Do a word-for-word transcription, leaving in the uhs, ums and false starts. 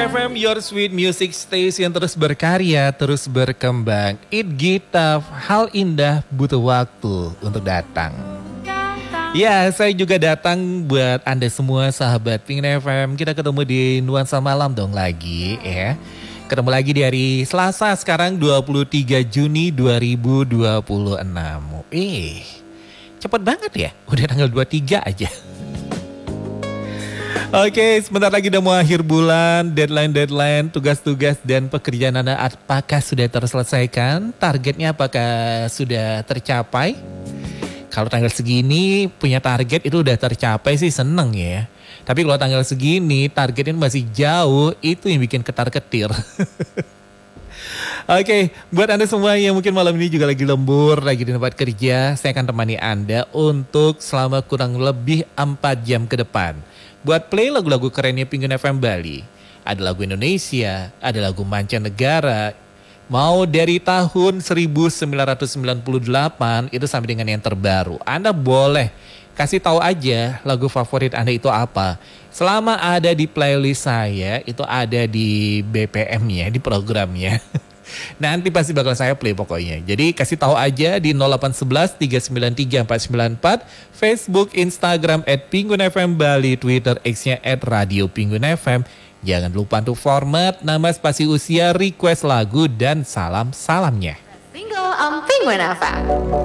F M, your sweet music station, terus berkarya, terus berkembang. It Gitaf, hal indah butuh waktu untuk datang. Ya, saya juga datang buat Anda semua sahabat Pingin F M. Kita ketemu di Nuansa Malam dong lagi ya. Ketemu lagi di hari Selasa sekarang dua puluh tiga Juni dua ribu dua puluh enam. Eh, cepet banget ya, udah tanggal dua puluh tiga aja. Oke, sebentar lagi udah mau akhir bulan, deadline-deadline, tugas-tugas dan pekerjaan Anda apakah sudah terselesaikan? Targetnya apakah sudah tercapai? Kalau tanggal segini punya target itu udah tercapai sih seneng ya. Tapi kalau tanggal segini targetnya masih jauh, itu yang bikin ketar-ketir. Oke, buat Anda semua yang mungkin malam ini juga lagi lembur, lagi di tempat kerja, saya akan temani Anda untuk selama kurang lebih empat jam ke depan. Buat play lagu-lagu kerennya Pingin F M Bali. Ada lagu Indonesia, ada lagu mancanegara. Mau dari tahun seribu sembilan ratus sembilan puluh delapan itu sampai dengan yang terbaru. Anda boleh kasih tahu aja lagu favorit Anda itu apa. Selama ada di playlist saya, itu ada di B P M-nya, di programnya. Nanti pasti bakal saya play pokoknya. Jadi kasih tahu aja di nol delapan satu satu tiga sembilan tiga empat sembilan empat, Facebook, Instagram at Pingun F M Bali, Twitter X-nya at Radio Pingun F M. Jangan lupa untuk format, nama, spasi usia, request lagu, dan salam-salamnya. Single on Pingun F M.